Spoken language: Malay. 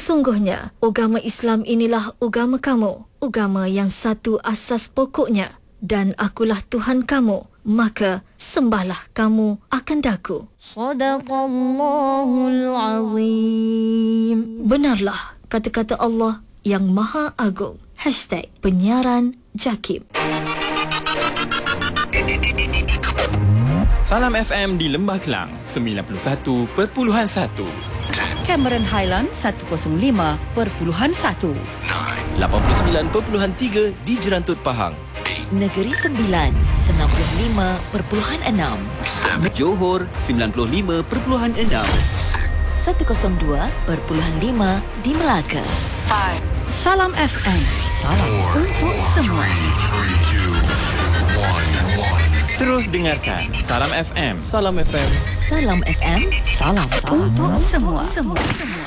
Sesungguhnya, agama Islam inilah agama kamu, agama yang satu asas pokoknya. Dan akulah Tuhan kamu, maka sembahlah kamu akan daku. Sadaqallahul Azim. Benarlah kata-kata Allah yang Maha Agung. #penyiaran JAKIM. Salam FM di Lembah Kelang 91.1, Cameron Highland 105.1, 89.3 di Jerantut Pahang, Negeri Sembilan 95.6, Johor 95.6, 102.5 di Melaka. Salam FM. Salam untuk semua. terus dengarkan Salam FM. Salam FM. Salam FM. Salam untuk semua.